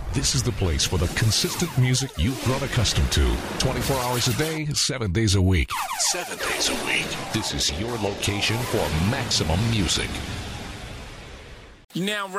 This is the place for the consistent music you've grown accustomed to. 24 hours a day, 7 days a week. 7 days a week. This is your location for maximum music. Now